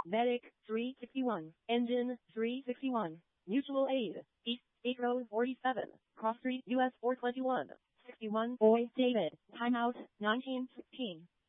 Medic 361. Engine 361. Mutual aid. East 8 Road 47. Cross Street US 421. 61. Boy David. Timeout 1916.